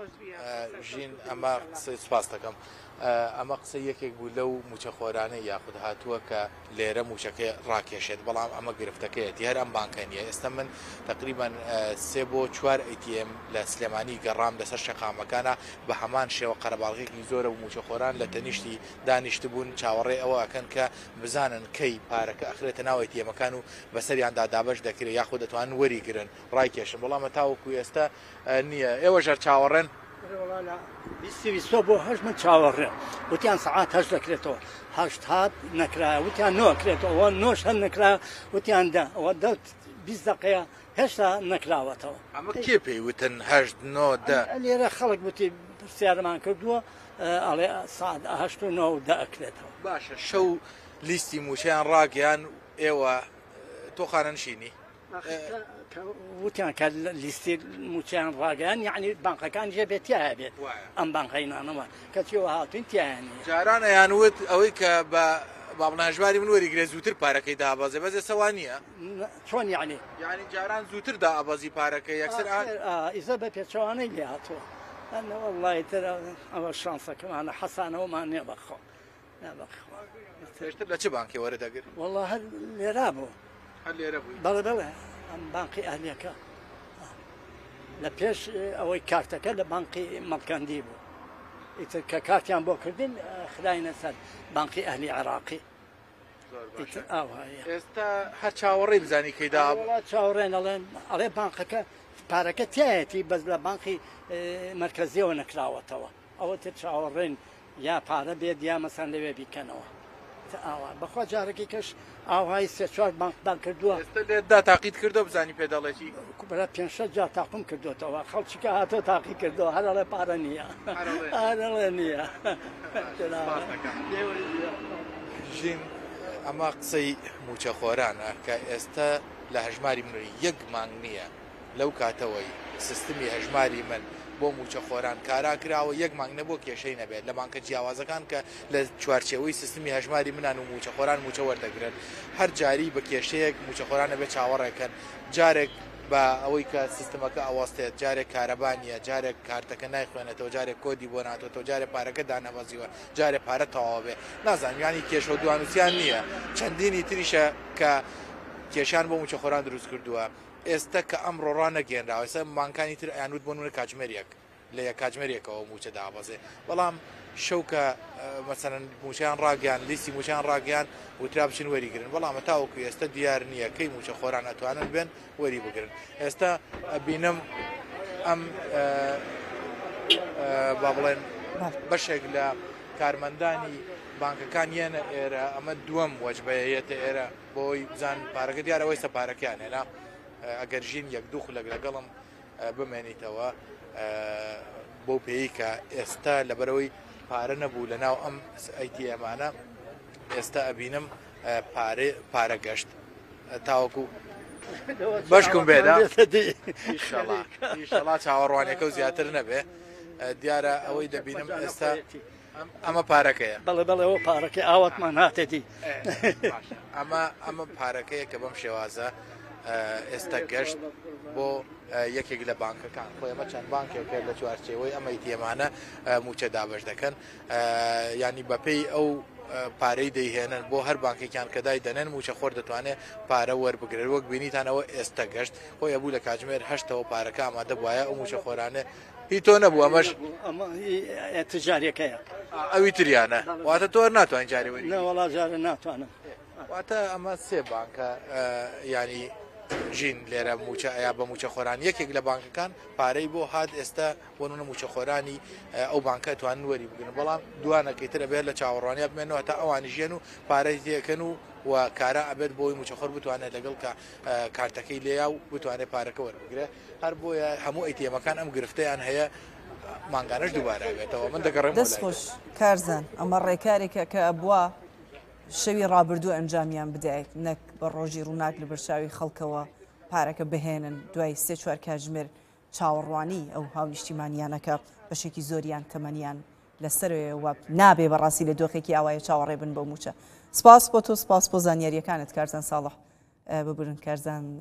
ژین ئەمە قسەی سوپاس دەکەم. ئەمە قسە یەکێک بوو لەو موچەخۆرانەی یاخود هاتووە کە لێرە موچەکەی ڕاکێشێت، بەڵام ئەمە گرفتەکەیەتی هەر ئەم بانکە نییە. ئێستا من تقریبان 3 بۆ 4 ئەیتیێم لە سلێمانی گەڕام لەسەر شەقامەکانە بە هەمان شێوە قەرەباڵغێکی زۆرە و موچەخۆران لە تەنیشتی دانیشت بوون چاوەڕێ ئەوە ئەکەن کە بزانن کەی پارەکە ئەخرێتە ناو ئەیتیێمەکان و بەسەریاندا دابەش دەکرێت یاخود دەتوانن وەریگرن ڕایکێشن، بەڵامە تاوەکو ئێستا نییە. ئێوە ژەر چاوەڕێن بۆ هەش من چاوەڕێ وتیان سعات هەش دەکرێتەوە، هەشت هات نەکرا وتیان نۆکرێتەوە، نۆش هەر نەکرا وتیان ئەوە 20 دقەیە هێشتا نەکراوەتەوە. ئەمە کێ پێی وتن هەشت نۆ دە؟ لێرە خەڵک وتی پرسیارمان کردووە ئەڵێ سعات هەشت و نۆ و دە ئەکرێتەوە. باشە شەو لیستی موچیان ڕاگەیان ئێوە تۆ خانەنشینی وتیان کە لیستی موچیان ڕاگەیان یعنی بانقەکان جێبێتیایە بێت ئەم بانقەینانەوە کەچیەوە هاتوین تیانی جاران ئەیانوت ئەوەی کە بە بابناژواری من وەریگرێت زووتر پارەکەی دابەزێ بەزێ سەوا نییە چۆن یعنی جاران زووتر دابەزی پارەکەی یەکسەر ئیزە بە پێچەوانەی لێ هاتووە وڵی تر ئەوە شانسەکەمانە حەسانەوەمان نێ بەخۆ پێشتر لە چ بانکی وەردەگرت؟ وەڵا هەر لێرا بوو هەر لێرە بووی؟ بەڵێ بەڵێ ئەم بانقی ئەهلیەکە لە پێش ئەوەی کارتەکە لە بانقی مەڵکەندی بوو ئیتر کە کارتیان بۆ کردین خراینە سەر بانقی ئەهلی عێراقی. ئێستا هەر چاوەڕێی بزانی کەیدا چاوەڕێن ئەڵێ بانقەکە پارەکە تایەتی بەس لە بانقی مرکزیەوە نەکراوەتەوە، ئەوە تر چاوەڕێن یا پارە بێت یا مەسەن لەوێ بیکەنەوە. بەخوا جارێکی کەش ئاوهای 3-4 بانکدان کردووە لێدا تاقیت کردو بزانی پێداڵێتی بەرە 5 جار تاقم کردوێتەوە خەڵکیکە هاتۆ تاقی کردەوە هەرڵێ پارە نییە هەرڵێ نییە. ژین ئەمە قسەی موچەخۆرانە کە ئێستا لە هەژماری منوری 1 مانگ نییە لەو کاتەوەی سیستمی هەژماری من بۆ موچەخۆران کارا کراوە 1 مانگ نەبوو کێشەی نەبێت لە بانکە جیاوازەکان کە لە چوارچێوەی سیستمی هەژماری منان و موچەخۆران موچە وەردەگرن هەر جاری بە کێشەیەک موچەخۆران نەبێت چاوەڕێکەن جارێک بە ئەوەی کە سیستمەکە ئەوەستێت جارێک کارەبانیە جارێک کارتەکە نایخوێنێتەوە جارێک کۆدی بۆ ناتۆتەوە جارێک پارەکە دانەبەزیوە جارێک پارە تەواو بێ نازانم ینی کێشە و دوانوسیان نییە چەندینی تریشە کە کێشان بۆ موچەخۆران دروست کردووە. ئێستا کە ئەمڕۆ ڕانەگەێنراوە ئێستا مانکانی تر ئەیانوت بۆ نمونە کاتژمێریەک لە یەک کاتژمێریەکەوە موچە دابەزێ، بەڵام شەو کە مەسەلەن موچیان ڕاگەیان لیستی موچیان ڕاگەیان وترا بچین وەریگرن، بەڵامە تاوەکو ئێستا دیار نییە کەی موچەخۆران ئەتوانن بێن وەری بگرن. ئێستا بینم ئەم با بڵێن بەشێک لە کارمەندانی بانکەکان یەنە ئێرە ئەمە دووەم وەجبەیەتە ئێرە بۆی بزان پارەکە دیارەوەی سەپارەکەیان هێنا ئەگەر ژین 1-2 خولەک لەگەڵم بمێنیتەوە بۆ پێی کە ئێستا لەبەرەوەی پارە نەبوو لە ناو ئەم ئەیتیێمانە ئێستا ئەبینم پارە گەشت تاوەکو بەشکم بێدا ئیشەڵا چاوەڕوانیەکە و زیاتر نەبێ دیارە ئەوەی دەبینم ئێستا ئەمە پارەکەیە بەڵێەوە پارەکە ئاواتمان هاتێتی ئەمە پارەکەیە کە بەم شێوازە ئێستا گەشت بۆ یەکێک لە بانکەکان خۆی ئەمە چەند بانکێکە لە چوارچێوەی ئەمە ئیتیێمانە موچە دابەش دەکەن ینی بەپێی ئەو پارەی دەیهێنن بۆ هەر بانکێکیان کە دای دەنێن موچەخۆر دەتوانێت پارە وەربگرێت وەک بینیتانەوە ئێستا گەشت خۆی ئەبوو لە کاتژمێر 8ەوە پارەکە ئامادە بووایە ئەو موچەخۆرانە هی تۆ نەبوو ئەمەش تجاریەکەیە ئەوی تریانە واتە تۆ ناتوانین جاری وەری نەوەڵا جارە ناتوانم واتە ئەمە 3 بانکە ینی ژین لێرە موچە ئەیا بە موچەخۆران یەکێک لە بانکەکان پارەی بۆ هات ئێستا بۆ نمونە موچەخۆرانی ئەو بانکە توانن وەری بگرن، بەڵام دوانەکەیترە بێت لە چاوەڕوانیا بمێنەوە تا ئەوانی ژێن و پارەی تێکەن و کارە ئەبێت بۆی موچەخۆر بتوانێت لەگەڵ کارتەکەی لێیا و بتوانێت پارەکە وەربگرێت هەر بۆیە هەموو ئەیتیێمەکان ئەم گرفتەیان هەیە مانگانەش دووبارە بێتەوە. من دەگەڕێم دەستخۆش کارزان ئەمە ڕێکارێکە کە ئەبووە شەوی ڕابردوو ئەنجامیان بدایت نەک بە ڕۆژی ڕووناک لە بەرچاوی خەڵکەوە پارەکە بهێنن دوای 3-4 کاتژمێر چاوەڕوانی ئەو هاونیشتیمانیانەکە بەشێکی زۆریان تەمەنیان لەسەرەوە نابێ بەڕاستی لە دۆخێکی ئاوایە چاوەڕێ بن بە موچە. سپاس بۆ تۆ سپاس بۆ زانیاریەکانت کارزان ساڵح ببرن کارزان